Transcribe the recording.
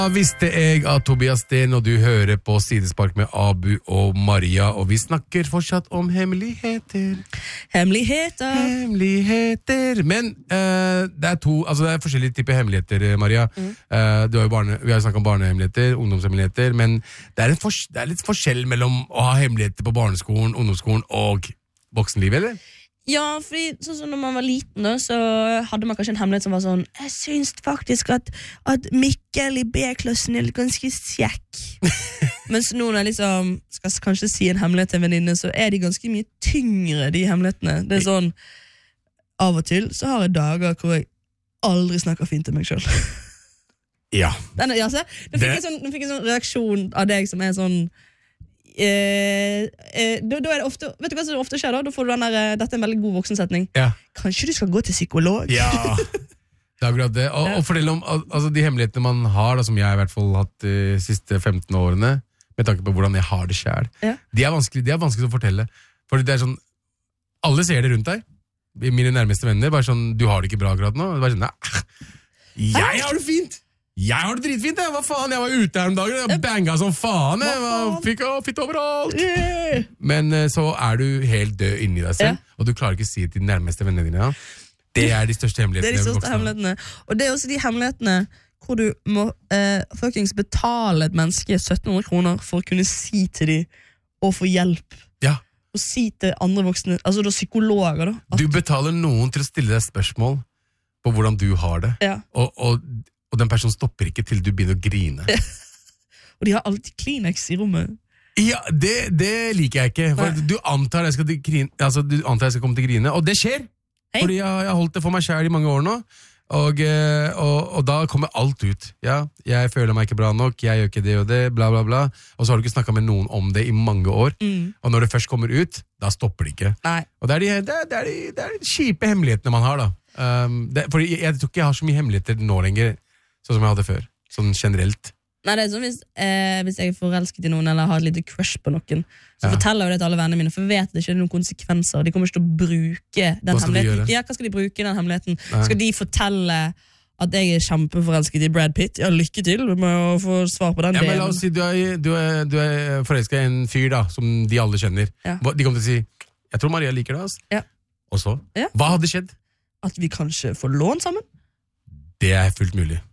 Visste jeg av Tobias Sten, og du hører på Sidespark med Abu og Maria, og vi snakker fortsatt om hemmeligheter. Hemmeligheter. Men det er forskjellige typer hemmeligheter, Maria. Vi har snakket om barnehemmeligheter, ungdomshemmeligheter, men det er litt forskjell mellom å ha hemmeligheter på barneskolen, ungdomsskolen og voksenlivet, eller? Ja, fordi sånn som når man var liten da, så hadde man kanskje en hemmelighet som var sånn: jeg syns faktisk at Mikkel i B-klassen er ganske kjekk. Mens nå når jeg liksom skal kanskje si en hemmelighet til en venninne, så er de ganske mye tyngre, de hemmelighetene. Det er sånn, av og til så har jeg dager hvor jeg aldri snakker fint til meg selv. Ja. Nå fikk jeg en sånn reaksjon av deg som er sånn da er det ofte, vet du hva som ofte skjer da? Da får du den der, dette er en veldig god voksensetning. Ja. Kanskje du skal gå til psykolog? Ja, det er akkurat det. Og fortell om de hemmelighetene man har, da, som jeg i hvert fall har hatt de siste 15 årene, med tanke på hvordan jeg har det selv. Ja. De er vanskelig å fortelle. Fordi det er sånn, alle ser det rundt deg. Mine nærmeste venner, bare sånn, du har det ikke bra akkurat nå. Det er bare sånn, jeg har det fint! Jeg har det dritfint, jeg. Hva faen, jeg var ute her om dagen. Jeg banga som faen. Jeg fikk fitt overalt. Men så er du helt død inni deg selv, og du klarer ikke å si det til de nærmeste vennene dine. Ja. Det er de største hemmelighetene. Det er de største hemmelighetene. Og det er også de hemmelighetene hvor du må fuckings betale et menneske 1700 kroner for å kunne si til dem og få hjelp. Ja. Og si til andre voksne, altså da psykologer da. Du betaler noen til å stille deg spørsmål på hvordan du har det. Ja. Og den personen stopper ikke til du begynner å grine. Og de har alltid Kleenex i rommet. Ja, det liker jeg ikke. For du antar jeg skal komme til å grine, og det skjer. Hei. Fordi jeg har holdt det for meg selv i mange år nå, og da kommer alt ut. Ja, jeg føler meg ikke bra nok, jeg gjør ikke det og det, bla bla bla. Og så har du ikke snakket med noen om det i mange år, og når det først kommer ut, da stopper det ikke. Nei. Og det er de kjipe hemmelighetene man har da. Fordi jeg tror ikke jeg har så mye hemmeligheter nå lenger, sånn som jeg hadde før, sånn generelt. Nei, det er sånn hvis jeg er forelsket i noen, eller har et lite crush på noen, så forteller jeg det til alle vennene mine, for jeg vet det ikke er noen konsekvenser. De kommer ikke til å bruke den hemmeligheten. Ja, hva skal de bruke den hemmeligheten? Nei. Skal de fortelle at jeg er kjempeforelsket i Brad Pitt? Ja, lykke til med å få svar på den delen. Men la oss si du er forelsket i en fyr da, som de alle kjenner. Ja. De kommer til å si, jeg tror Maria liker det, altså. Ja. Og så, hva hadde skjedd? At vi kanskje får lån sammen? Det er fullt mulig.